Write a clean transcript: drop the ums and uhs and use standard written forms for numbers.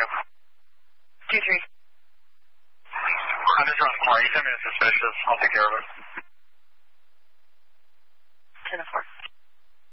you. T3. I'm just on the car. You send me a suspicious. I'll take care of it.